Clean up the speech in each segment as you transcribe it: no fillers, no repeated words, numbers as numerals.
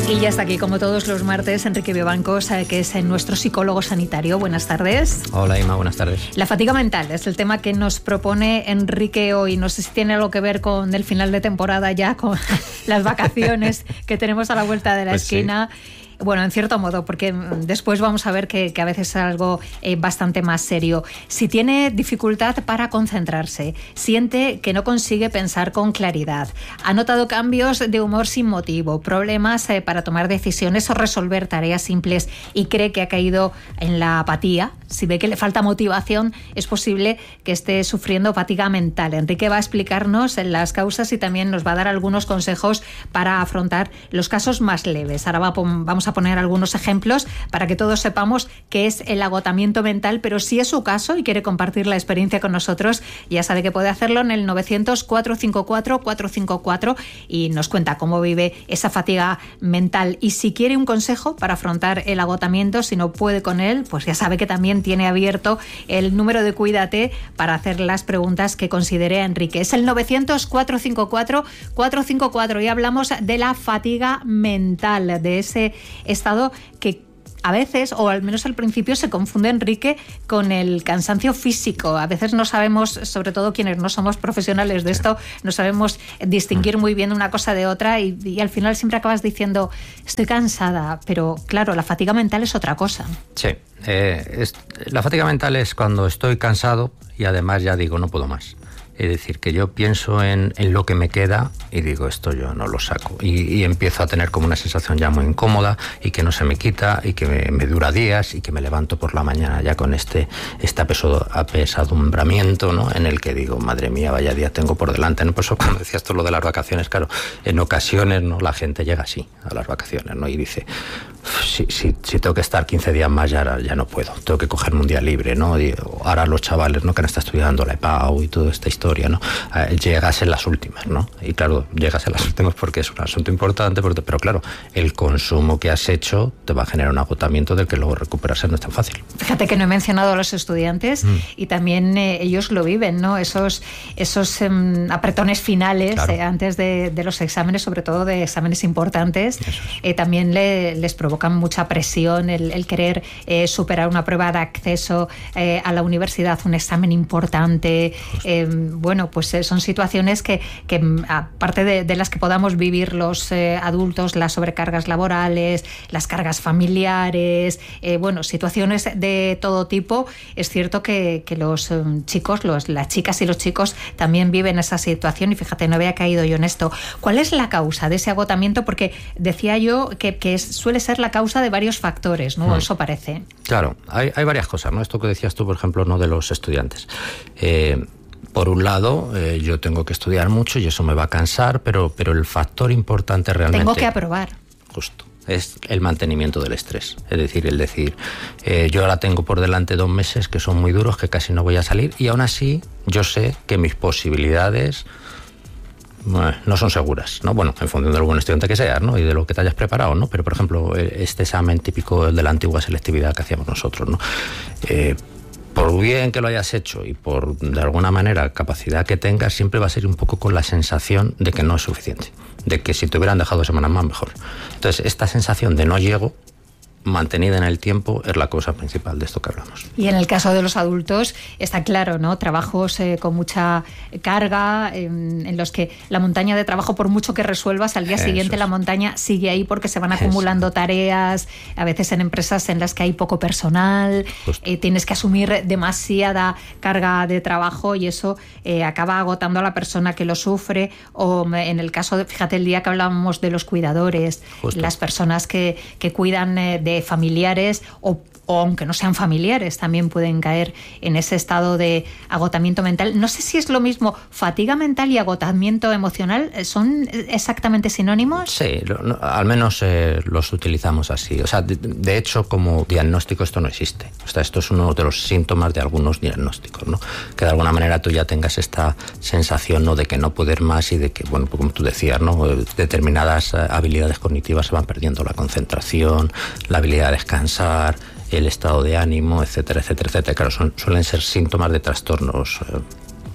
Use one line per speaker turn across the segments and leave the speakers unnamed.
Y ya está aquí, como todos los martes, Enrique Vivancos, que es nuestro psicólogo sanitario. Buenas tardes.
Hola, Ima, buenas tardes.
La fatiga mental es el tema que nos propone Enrique hoy. No sé si tiene algo que ver con el final de temporada ya, con las vacaciones que tenemos a la vuelta de la esquina. Sí. Bueno, en cierto modo, porque después vamos a ver que a veces es algo bastante más serio. Si tiene dificultad para concentrarse, siente que no consigue pensar con claridad, ha notado cambios de humor sin motivo, problemas para tomar decisiones o resolver tareas simples y cree que ha caído en la apatía, si ve que le falta motivación, es posible que esté sufriendo fatiga mental. Enrique va a explicarnos las causas y también nos va a dar algunos consejos para afrontar los casos más leves. Ahora vamos a poner algunos ejemplos para que todos sepamos qué es el agotamiento mental, pero si es su caso y quiere compartir la experiencia con nosotros, ya sabe que puede hacerlo en el 900-454-454 y nos cuenta cómo vive esa fatiga mental. Y si quiere un consejo para afrontar el agotamiento, si no puede con él, pues ya sabe que también tiene abierto el número de Cuídate para hacer las preguntas que considere Enrique. Es el 900-454-454 y hablamos de la fatiga mental, de ese estado que a veces, o al menos al principio, se confunde, Enrique, con el cansancio físico. A veces no sabemos, sobre todo quienes no somos profesionales de esto, no sabemos distinguir muy bien una cosa de otra y al final siempre acabas diciendo, estoy cansada, pero claro, la fatiga mental es otra cosa.
Sí, la fatiga mental es cuando estoy cansado y además ya digo, no puedo más. Es decir, que yo pienso en lo que me queda y digo, esto yo no lo saco. Y empiezo a tener como una sensación ya muy incómoda y que no se me quita y que me dura días y que me levanto por la mañana ya con este apesadumbramiento, ¿no? En el que digo, madre mía, vaya día tengo por delante, ¿no? Por eso, cuando decías tú lo de las vacaciones, claro, en ocasiones, ¿no? La gente llega así a las vacaciones, ¿no? Y dice, si tengo que estar 15 días más ya no puedo, tengo que cogerme un día libre, ¿no? Y ahora los chavales, ¿no? Que han estado estudiando la EPAU y toda esta historia, ¿no? Llegas en las últimas, ¿no? Y claro, llegas en las últimas porque es un asunto importante, pero claro, el consumo que has hecho te va a generar un agotamiento del que luego recuperarse no es tan fácil.
Fíjate que no he mencionado a los estudiantes y también ellos lo viven, ¿no? Esos apretones finales, claro. Antes de los exámenes, sobre todo de exámenes importantes, también les provocan mucha presión el querer superar una prueba de acceso a la universidad, un examen importante. Bueno, pues son situaciones que aparte de las que podamos vivir los adultos, las sobrecargas laborales, las cargas familiares, bueno, situaciones de todo tipo, es cierto que los chicos, las chicas y los chicos también viven esa situación y fíjate, no había caído yo en esto. ¿Cuál es la causa de ese agotamiento? Porque decía yo que suele ser la causa de varios factores, ¿no? Eso parece.
Claro, hay varias cosas, ¿no? Esto que decías tú, por ejemplo, no de los estudiantes. Por un lado, yo tengo que estudiar mucho y eso me va a cansar, pero el factor importante realmente...
Tengo que aprobar.
Justo. Es el mantenimiento del estrés. Es decir, yo ahora tengo por delante 2 meses que son muy duros, que casi no voy a salir, y aún así yo sé que mis posibilidades no son seguras, ¿no? Bueno, en función de lo buen estudiante que seas, ¿no? Y de lo que te hayas preparado, ¿no? Pero, por ejemplo, este examen típico de la antigua selectividad que hacíamos nosotros, ¿no? Por bien que lo hayas hecho y por, de alguna manera, capacidad que tengas, siempre va a ser un poco con la sensación de que no es suficiente, de que si te hubieran dejado 2 semanas más, mejor. Entonces, esta sensación de no llego, mantenida en el tiempo, es la causa principal de esto que hablamos.
Y en el caso de los adultos, está claro, ¿no? Trabajos con mucha carga, en los que la montaña de trabajo, por mucho que resuelvas, al día siguiente la montaña sigue ahí porque se van acumulando tareas, a veces en empresas en las que hay poco personal, tienes que asumir demasiada carga de trabajo y eso acaba agotando a la persona que lo sufre, o en el caso, fíjate, el día que hablábamos de los cuidadores, las personas que cuidan de familiares o aunque no sean familiares, también pueden caer en ese estado de agotamiento mental. No sé si es lo mismo, fatiga mental y agotamiento emocional, ¿son exactamente sinónimos?
Sí, al menos los utilizamos así. O sea, de hecho, como diagnóstico esto no existe. O sea, esto es uno de los síntomas de algunos diagnósticos, ¿no? Que de alguna manera tú ya tengas esta sensación, ¿no?, de que no poder más y de que, bueno, pues como tú decías, ¿no?, determinadas habilidades cognitivas se van perdiendo, la concentración, la habilidad de descansar, el estado de ánimo, etcétera, etcétera, etcétera. Claro, suelen ser síntomas de trastornos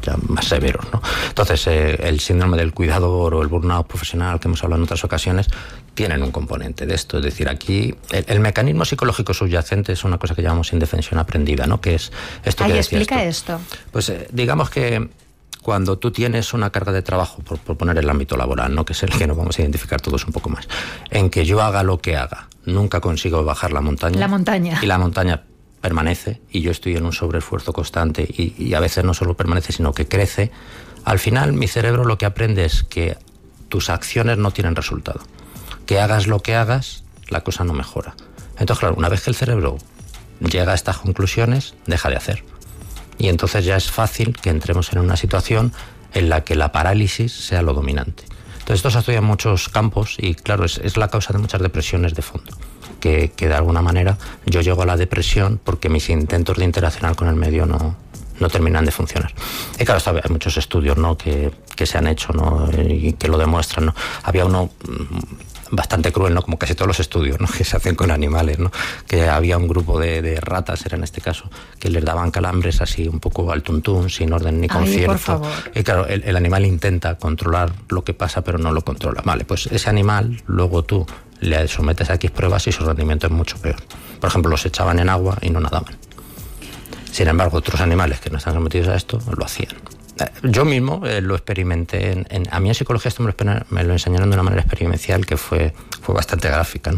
ya más severos, ¿no? Entonces, el síndrome del cuidador o el burnout profesional que hemos hablado en otras ocasiones tienen un componente de esto. Es decir, aquí el mecanismo psicológico subyacente es una cosa que llamamos indefensión aprendida, ¿no? Que es esto que decías
explica esto.
Pues digamos que cuando tú tienes una carga de trabajo, por poner el ámbito laboral, ¿no? Que es el que nos vamos a identificar todos un poco más, en que yo haga lo que haga, nunca consigo bajar la montaña.
La montaña.
Y la montaña permanece, y yo estoy en un sobreesfuerzo constante, y a veces no solo permanece, sino que crece. Al final, mi cerebro lo que aprende es que tus acciones no tienen resultado. Que hagas lo que hagas, la cosa no mejora. Entonces, claro, una vez que el cerebro llega a estas conclusiones, deja de hacer. Y entonces ya es fácil que entremos en una situación en la que la parálisis sea lo dominante. Entonces esto se estudia en muchos campos y claro, es la causa de muchas depresiones de fondo. Que de alguna manera yo llego a la depresión porque mis intentos de interaccionar con el medio no terminan de funcionar. Y claro, hay muchos estudios, ¿no? que se han hecho, ¿no? Y que lo demuestran, ¿no? Había uno bastante cruel, ¿no? Como casi todos los estudios, ¿no? Que se hacen con animales, ¿no? Que había un grupo de ratas, era en este caso, que les daban calambres así un poco al tuntún, sin orden ni concierto.
Por favor.
Y claro, el animal intenta controlar lo que pasa, pero no lo controla. Vale, pues ese animal, luego tú le sometes a X pruebas y su rendimiento es mucho peor. Por ejemplo, los echaban en agua y no nadaban. Sin embargo, otros animales que no están sometidos a esto lo hacían. Yo mismo lo experimenté. A mí en psicología esto me lo enseñaron de una manera experimental que fue bastante gráfica, ¿no?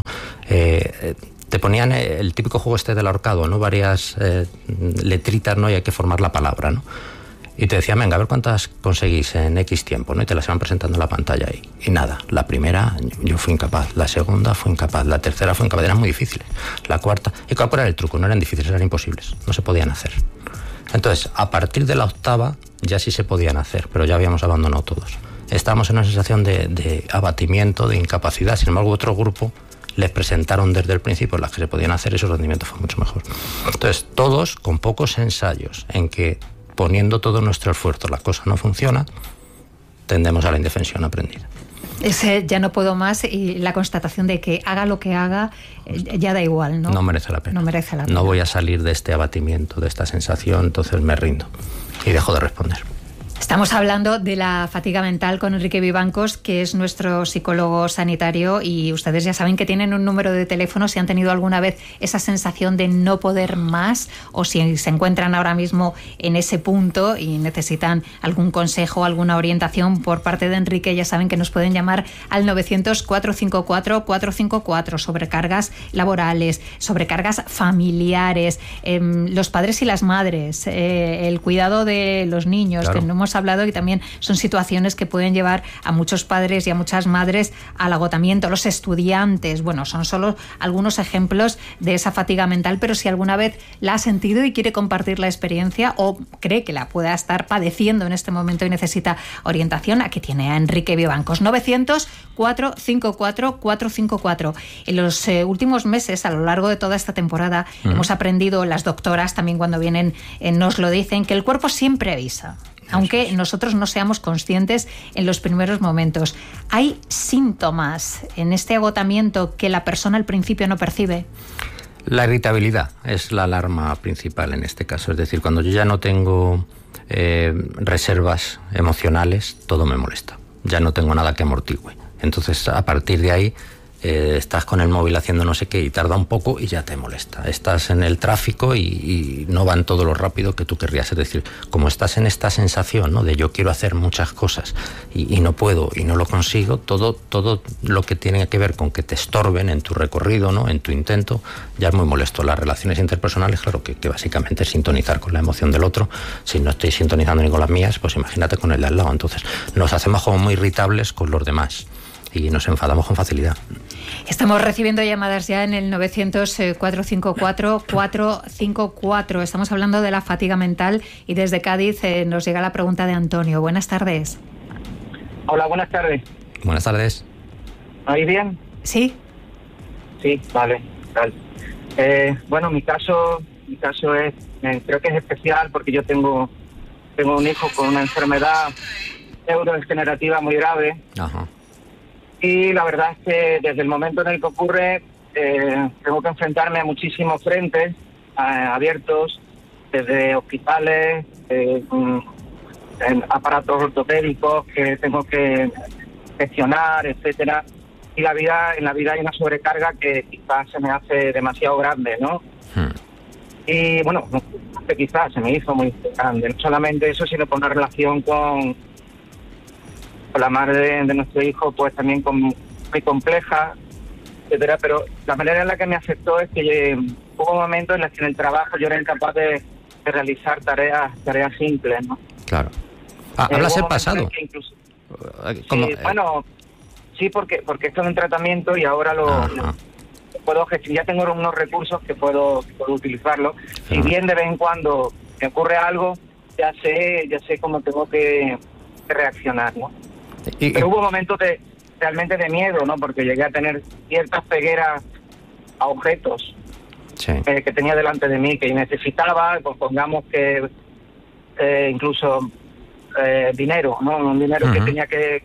Te ponían el típico juego este del ahorcado, ¿no? Varias letritas, ¿no? Y hay que formar la palabra, ¿no? Y te decían, venga, a ver cuántas conseguís en X tiempo, ¿no? Y te las iban presentando en la pantalla ahí. Y nada, la primera yo fui incapaz, la segunda fue incapaz, la tercera fue incapaz, eran muy difíciles. La cuarta, y ¿cuál era el truco? No eran difíciles, eran imposibles, no se podían hacer. Entonces, a partir de la octava ya sí se podían hacer, pero ya habíamos abandonado todos. Estábamos en una sensación de abatimiento, de incapacidad. Sin embargo, otro grupo les presentaron desde el principio las que se podían hacer y su rendimiento fue mucho mejor. Entonces, todos con pocos ensayos en que poniendo todo nuestro esfuerzo la cosa no funciona, tendemos a la indefensión aprendida.
Ese ya no puedo más y la constatación de que haga lo que haga ya da igual, ¿no?
No merece la pena.
No merece la pena.
No voy a salir de este abatimiento, de esta sensación, entonces me rindo y dejo de responder.
Estamos hablando de la fatiga mental con Enrique Vivancos, que es nuestro psicólogo sanitario, y ustedes ya saben que tienen un número de teléfono si han tenido alguna vez esa sensación de no poder más o si se encuentran ahora mismo en ese punto y necesitan algún consejo, alguna orientación por parte de Enrique. Ya saben que nos pueden llamar al 900-454-454, sobrecargas laborales, sobrecargas familiares, los padres y las madres, el cuidado de los niños, claro, que no hemos hablado, y también son situaciones que pueden llevar a muchos padres y a muchas madres al agotamiento. Los estudiantes, bueno, son solo algunos ejemplos de esa fatiga mental, pero si alguna vez la ha sentido y quiere compartir la experiencia o cree que la pueda estar padeciendo en este momento y necesita orientación, aquí tiene a Enrique Vivancos. 900-454-454. En los últimos meses, a lo largo de toda esta temporada, hemos aprendido, las doctoras también cuando vienen nos lo dicen, que el cuerpo siempre avisa, aunque nosotros no seamos conscientes en los primeros momentos. ¿Hay síntomas en este agotamiento que la persona al principio no percibe?
La irritabilidad es la alarma principal en este caso. Es decir, cuando yo ya no tengo reservas emocionales, todo me molesta. Ya no tengo nada que amortigüe. Entonces, a partir de ahí, estás con el móvil haciendo no sé qué y tarda un poco y ya te molesta. Estás en el tráfico y no van todo lo rápido que tú querrías. Es decir, como estás en esta sensación, ¿no?, de yo quiero hacer muchas cosas y no puedo y no lo consigo, todo lo que tiene que ver con que te estorben en tu recorrido, ¿no?, en tu intento, ya es muy molesto. Las relaciones interpersonales, claro, que básicamente es sintonizar con la emoción del otro. Si no estoy sintonizando ni con las mías, pues imagínate con el de al lado. Entonces nos hacemos como muy irritables con los demás y nos enfadamos con facilidad.
Estamos recibiendo llamadas ya en el 900-454-454. Estamos hablando de la fatiga mental y desde Cádiz nos llega la pregunta de Antonio. Buenas tardes.
Hola, buenas tardes.
Buenas tardes.
¿Me oís bien?
Sí.
Sí, vale. Bueno, mi caso es, creo que es especial porque yo tengo un hijo con una enfermedad neurodegenerativa muy grave.
Ajá.
Y la verdad es que desde el momento en el que ocurre tengo que enfrentarme a muchísimos frentes abiertos, desde hospitales, aparatos ortopédicos que tengo que gestionar, etcétera. Y en la vida hay una sobrecarga que quizás se me hace demasiado grande, ¿no? Y bueno, que quizás se me hizo muy grande. No solamente eso, sino por una relación con la madre de nuestro hijo, pues también muy compleja, etcétera. Pero la manera en la que me afectó es que hubo momentos en los que en el trabajo yo era incapaz de realizar tareas simples, ¿no?
Claro. ¿Hablas el pasado?
Incluso, bueno, sí, porque estoy en tratamiento y ahora lo puedo gestionar. Ya tengo unos recursos que puedo utilizarlo. Si bien de vez en cuando me ocurre algo, ya sé cómo tengo que reaccionar, ¿no? Pero hubo momentos realmente de miedo, ¿no? Porque llegué a tener ciertas cegueras a objetos que tenía delante de mí, que necesitaba, pues pongamos que incluso dinero, ¿no? Un dinero que tenía que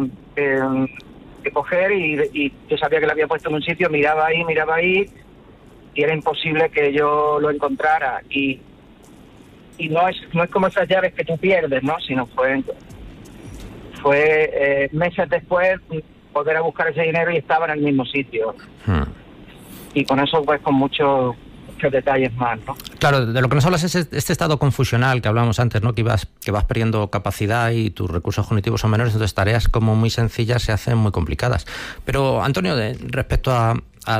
coger y yo sabía que lo había puesto en un sitio, miraba ahí y era imposible que yo lo encontrara. Y no es como esas llaves que tú pierdes, ¿no? Sino fue meses después poder a buscar ese dinero y estaba en el mismo sitio. Y con eso, pues, con muchos detalles más, ¿no?
Claro, de lo que nos hablas es este estado confusional que hablábamos antes, ¿no? Que vas perdiendo capacidad y tus recursos cognitivos son menores, entonces tareas como muy sencillas se hacen muy complicadas. Pero, Antonio, respecto a